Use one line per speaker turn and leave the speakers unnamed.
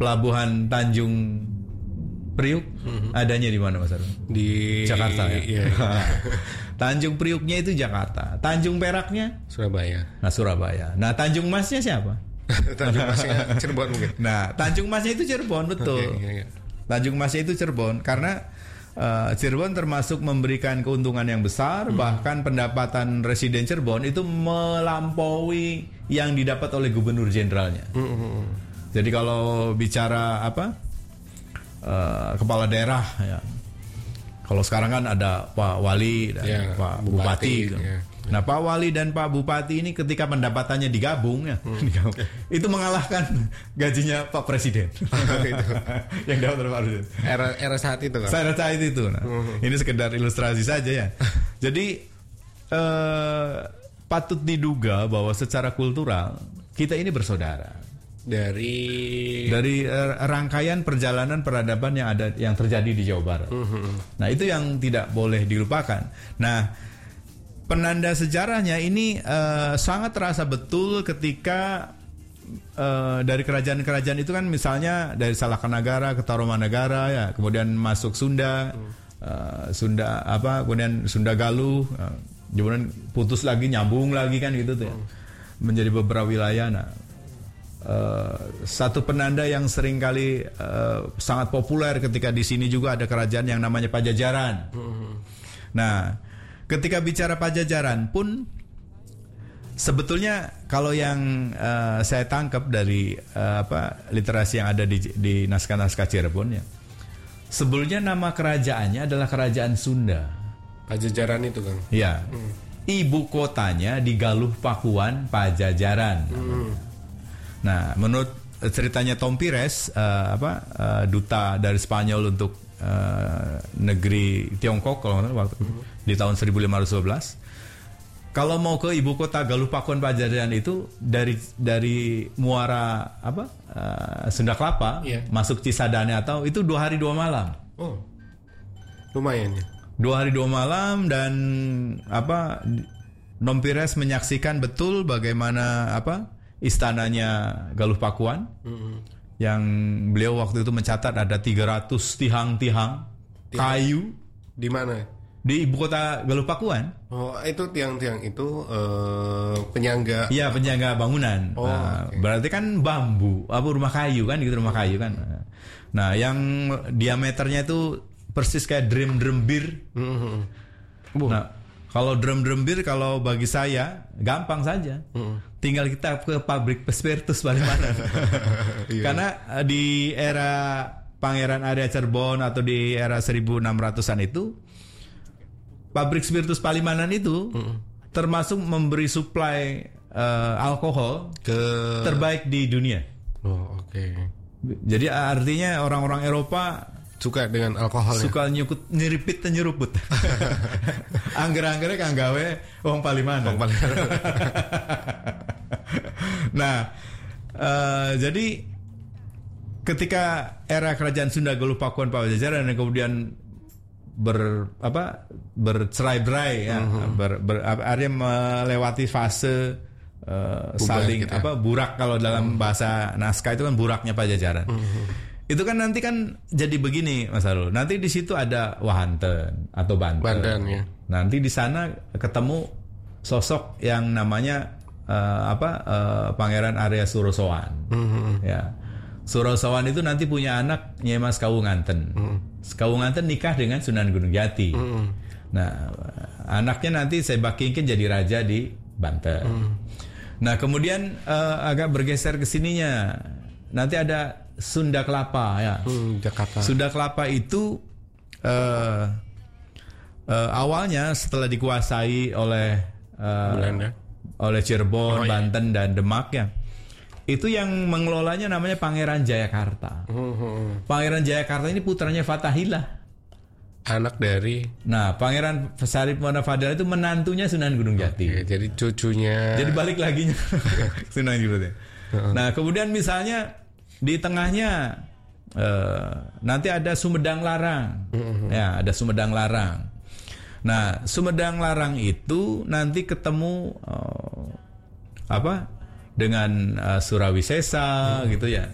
pelabuhan Tanjung Priuk adanya di mana Mas Arun?
Di
Jakarta ya.
Iya.
Tanjung Priuknya itu Jakarta. Tanjung Peraknya
Surabaya.
Nah Surabaya. Nah Tanjung Masnya siapa?
Tanjung Masnya Cirebon mungkin.
Nah Tanjung Masnya itu Cirebon betul.
Iya.
Tanjung Masnya itu Cirebon karena Cirebon termasuk memberikan keuntungan yang besar, bahkan pendapatan residen Cirebon itu melampaui yang didapat oleh gubernur jenderalnya. Jadi kalau bicara kepala daerah, ya, kalau sekarang kan ada Pak Wali dan Pak Bupati.
Ya.
Nah Pak Wali dan Pak Bupati ini ketika pendapatannya digabung, itu mengalahkan gajinya Pak Presiden. Yang dapat oleh Pak Presiden.
Era saat itu kan?
Saat itu. Nah, ini sekedar ilustrasi saja ya. Jadi patut diduga bahwa secara kultural kita ini bersaudara. Dari rangkaian perjalanan peradaban yang terjadi di Jawa Barat. Nah itu yang tidak boleh dilupakan. Nah penanda sejarahnya ini sangat terasa betul ketika dari kerajaan-kerajaan itu kan, misalnya dari Salakanagara ke Tarumanagara ya, kemudian masuk Sunda, kemudian Sunda Galuh, kemudian putus lagi, nyambung lagi kan gitu tuh ya, menjadi beberapa wilayah. Nah satu penanda yang seringkali sangat populer ketika di sini juga ada kerajaan yang namanya Pajajaran. Nah ketika bicara Pajajaran pun sebetulnya kalau yang saya tangkap dari literasi yang ada di naskah-naskah Cirebon ya, sebelumnya nama kerajaannya adalah Kerajaan Sunda.
Pajajaran itu kan?
Ya. Ibu kotanya di Galuh Pakuan, Pajajaran. Nah, menurut ceritanya Tom Pires, duta dari Spanyol untuk negeri Tiongkok kalau nggak salah waktu di tahun 1512, kalau mau ke ibu kota Galuh Pakuan Pajajaran itu dari muara Sunda Kelapa masuk Cisadane atau itu 2 hari 2 malam.
Oh, lumayan ya.
2 hari 2 malam dan Tom Pires menyaksikan betul bagaimana istananya Galuh Pakuan, yang beliau waktu itu mencatat ada 300 tiang-tiang kayu.
Di mana?
Di ibu kota Galuh Pakuan.
Oh, itu tiang-tiang itu penyangga.
Iya, penyangga bangunan.
Oh, okay.
Berarti kan bambu, rumah kayu kan gitu, rumah kayu kan. Nah, yang diameternya itu persis kayak drum bir. Nah, kalau drum bir kalau bagi saya gampang saja. Tinggal kita ke pabrik spiritus Palimanan. Karena di era Pangeran Arya Cirebon atau di era 1600-an itu, pabrik spiritus Palimanan itu termasuk memberi suplai alkohol terbaik di dunia.
Oh, oke.
Jadi artinya orang-orang Eropa
suka dengan alkohol,
suka nyeripit dan nyeruput. Angger-anggernya kang gawe wong Palimanan. Nah, jadi ketika era kerajaan Sunda Galuh Pakuan Pajajaran dan kemudian bercerai-berai ya, artinya melewati fase saling gitu ya. Burak kalau dalam bahasa naskah itu kan buraknya Pajajaran. Itu kan nanti kan jadi begini Mas Arul. Nanti di situ ada Wahanten atau Banten ya. Nanti di sana ketemu sosok yang namanya Pangeran Arya Surosowan. Ya. Surosowan itu nanti punya anak Nyemas Kawunganten. Kawunganten nikah dengan Sunan Gunung Jati. Nah, anaknya nanti Sebak Kingkin jadi raja di Banten. Nah, kemudian agak bergeser ke sininya. Nanti ada Sunda Kelapa ya.
Jakarta.
Sunda Kelapa itu awalnya setelah dikuasai oleh oleh Cirebon, Banten dan Demak ya. Itu yang mengelolanya namanya Pangeran Jayakarta. Pangeran Jayakarta ini putranya Fatahillah.
Anak dari
Pangeran Sarip Mona Fadal itu menantunya Sunan Gunung Jati.
Oke, jadi cucunya.
Jadi balik lagi Sunan Gunung Jati. Nah, kemudian misalnya di tengahnya nanti ada Sumedang Larang. Ya, ada Sumedang Larang. Nah, Sumedang Larang itu nanti ketemu dengan Surawisesa gitu ya.